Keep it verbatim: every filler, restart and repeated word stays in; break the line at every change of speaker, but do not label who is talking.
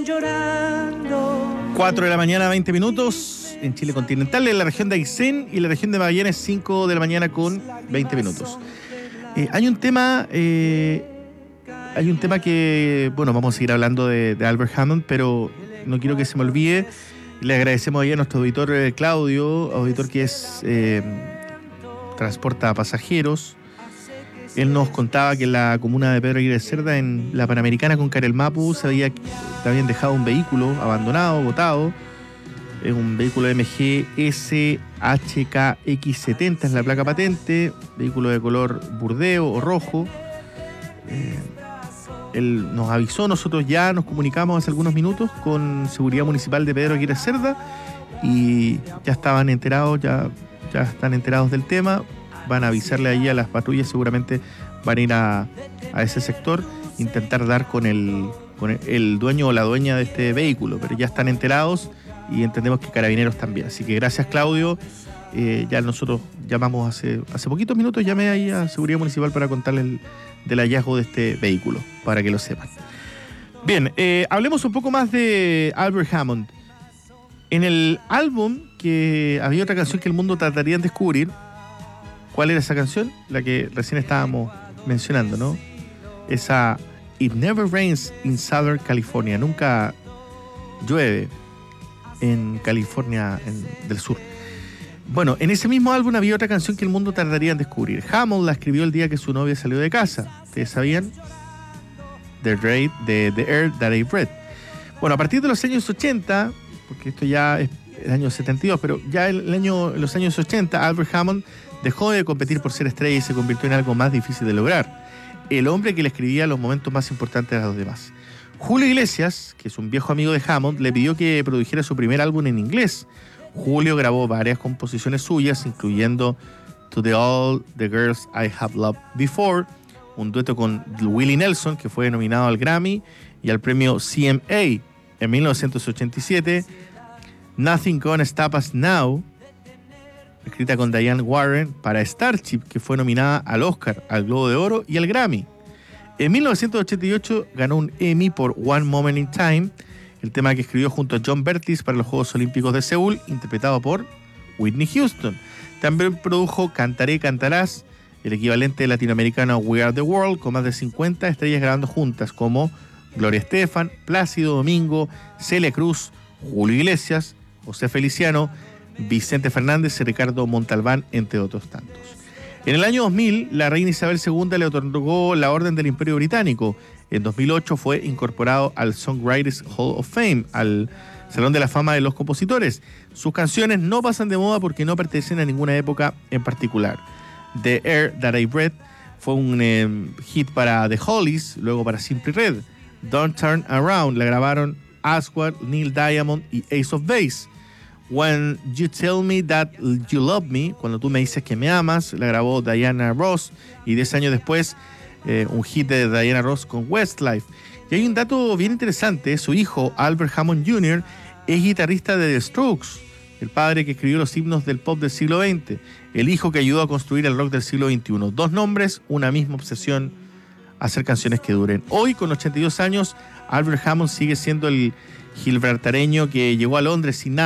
cuatro de la mañana, veinte minutos, en Chile continental, en la región de Aysén y la región de Magallanes, cinco de la mañana con veinte minutos. Eh, hay un tema, eh, hay un tema que, bueno, vamos a seguir hablando de, de Albert Hammond, pero no quiero que se me olvide. Le agradecemos ahí a nuestro auditor eh, Claudio, auditor que es eh, transporta pasajeros. Él nos contaba que en la comuna de Pedro Aguirre Cerda, en la Panamericana con Carelmapu, se había, se habían dejado un vehículo abandonado, botado. Es un vehículo M G S H K X setenta, es la placa patente, vehículo de color burdeo o rojo. Eh, él nos avisó, nosotros ya nos comunicamos hace algunos minutos con Seguridad Municipal de Pedro Aguirre Cerda y ya estaban enterados, ya, ya están enterados del tema. Van a avisarle ahí a las patrullas, seguramente van a ir a, a ese sector, intentar dar con el, con el, el dueño o la dueña de este vehículo, pero ya están enterados y entendemos que Carabineros también. Así que gracias, Claudio. Eh, ya nosotros llamamos hace, hace poquitos minutos, llamé ahí a Seguridad Municipal para contarles el, del hallazgo de este vehículo, para que lo sepan. Bien, eh, hablemos un poco más de Albert Hammond. En el álbum, que había otra canción que el mundo trataría de descubrir. ¿Cuál era esa canción? La que recién estábamos mencionando, ¿no? Esa It Never Rains in Southern California. Nunca llueve en California en, del Sur. Bueno, en ese mismo álbum había otra canción que el mundo tardaría en descubrir. Hammond la escribió el día que su novia salió de casa. ¿Ustedes sabían? The, Raid, the, the Air That I Breathed. Bueno, a partir de los años ochenta, porque esto ya es el año setenta y dos, pero ya el año, en los años ochenta, Albert Hammond dejó de competir por ser estrella y se convirtió en algo más difícil de lograr. El hombre que le escribía los momentos más importantes a los demás. Julio Iglesias, que es un viejo amigo de Hammond, le pidió que produjera su primer álbum en inglés. Julio grabó varias composiciones suyas, incluyendo To the All the Girls I Have Loved Before, un dueto con Willie Nelson, que fue nominado al Grammy y al premio C M A en mil novecientos ochenta y siete. Nothing Gonna Stop Us Now, escrita con Diane Warren para Starship, que fue nominada al Oscar, al Globo de Oro y al Grammy. En mil novecientos ochenta y ocho ganó un Emmy por One Moment in Time, el tema que escribió junto a John Bertis para los Juegos Olímpicos de Seúl, interpretado por Whitney Houston. También produjo Cantaré, Cantarás, el equivalente latinoamericano We Are the World, con más de cincuenta estrellas grabando juntas, como Gloria Estefan, Plácido Domingo, Celia Cruz, Julio Iglesias, José Feliciano, Vicente Fernández y Ricardo Montalbán, entre otros tantos. En el año dos mil, la reina Isabel segunda le otorgó la Orden del Imperio Británico. En dos mil ocho fue incorporado al Songwriters Hall of Fame, al Salón de la Fama de los Compositores. Sus canciones no pasan de moda porque no pertenecen a ninguna época en particular. The Air That I Breathed fue un eh, hit para The Hollies, luego para Simply Red. Don't Turn Around la grabaron Aswad, Neil Diamond y Ace of Base. When You Tell Me That You Love Me, cuando tú me dices que me amas, la grabó Diana Ross, y diez años después eh, un hit de Diana Ross con Westlife. Y hay un dato bien interesante: su hijo Albert Hammond junior es guitarrista de The Strokes, el padre que escribió los himnos del pop del siglo veinte, el hijo que ayudó a construir el rock del siglo veintiuno. Dos nombres, una misma obsesión: hacer canciones que duren. Hoy, con ochenta y dos años, Albert Hammond sigue siendo el gibraltareño que llegó a Londres sin nada.